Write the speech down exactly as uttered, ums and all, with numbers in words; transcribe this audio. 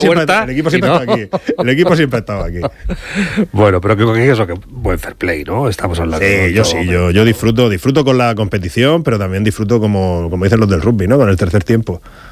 siempre, puerta. el equipo siempre no. está aquí. El equipo siempre ha estado aquí. Bueno, pero que, que eso, que buen fair play, ¿no? Estamos hablando. Sí, yo sí, yo, yo disfruto, disfruto con la competición, pero también disfruto como, como dicen los del rugby, ¿no? Con el tercer tiempo.